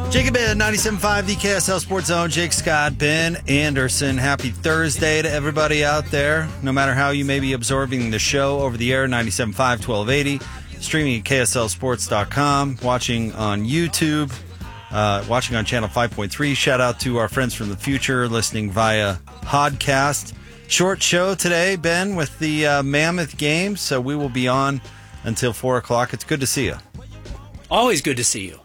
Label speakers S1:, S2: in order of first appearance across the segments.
S1: Jacob Ben, 97.5, the KSL Sports Zone. Jake Scott, Ben Anderson. Happy Thursday to everybody out there. No matter how you may be absorbing the show over the air, 97.5, 1280. Streaming at KSLSports.com. Watching on YouTube. Watching on Channel 5.3. Shout out to our friends from the future listening via podcast. Short show today, Ben, with the Mammoth game. So we will be on until 4 o'clock. It's good to see you.
S2: Always good to see you.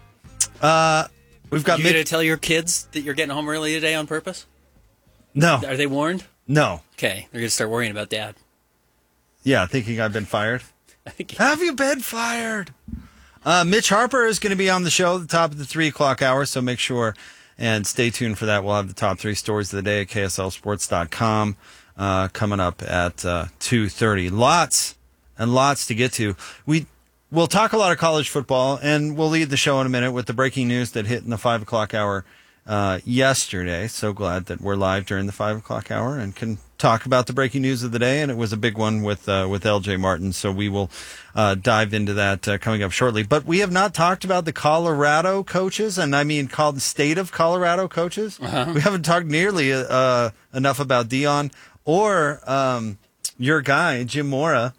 S1: We've got.
S2: You going to tell your kids that you're getting home early today on purpose?
S1: No.
S2: Are they warned?
S1: No.
S2: Okay, they're going to start worrying about Dad.
S1: Yeah, thinking I've been fired. Have you been fired? Mitch Harper is going to be on the show at the top of the 3 o'clock hour, so make sure and stay tuned for that. We'll have the top 3 stories of the day at KSLSports.com coming up at 2:30. Lots and lots to get to. We'll talk a lot of college football, and we'll lead the show in a minute with the breaking news that hit in the 5 o'clock hour yesterday. So glad that we're live during the 5 o'clock hour and can talk about the breaking news of the day, and it was a big one with LJ Martin. So we will dive into that coming up shortly. But we have not talked about the Colorado coaches, and I mean called the state of Colorado coaches. Uh-huh. We haven't talked nearly enough about Dion or your guy, Jim Mora,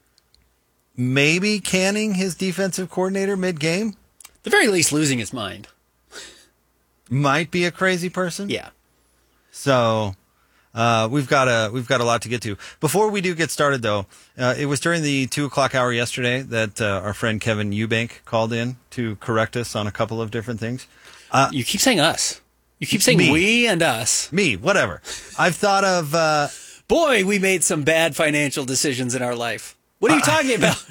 S1: maybe canning his defensive coordinator mid-game.
S2: At the very least, losing his mind.
S1: Might be a crazy person.
S2: Yeah.
S1: So we've got a lot to get to. Before we do get started, though, it was during the 2 o'clock hour yesterday that our friend Kevin Eubank called in to correct us on a couple of different things.
S2: You keep saying us. You keep saying we and us.
S1: Me, whatever. I've thought of...
S2: Boy, we made some bad financial decisions in our life. What are you talking about?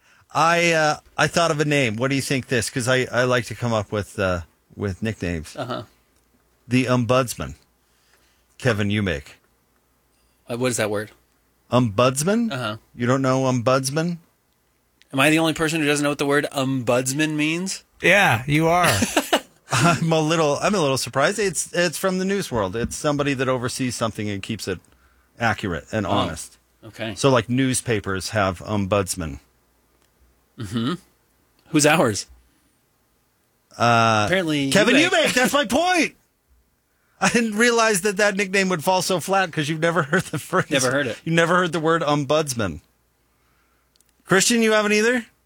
S1: I thought of a name. What do you think this? Because I like to come up with nicknames.
S2: Uh-huh.
S1: The Ombudsman. Kevin Eubank.
S2: What is that word?
S1: Ombudsman?
S2: Uh-huh.
S1: You don't know Ombudsman?
S2: Am I the only person who doesn't know what the word ombudsman means?
S3: Yeah, you are.
S1: I'm a little surprised. It's from the news world. It's somebody that oversees something and keeps it accurate and honest.
S2: Okay.
S1: So like newspapers have ombudsman.
S2: Mm-hmm. Who's ours? Apparently
S1: Kevin Eubank. That's my point. I didn't realize that nickname would fall so flat because you've never heard the phrase.
S2: Never heard it.
S1: You never heard the word ombudsman. Christian, you haven't either?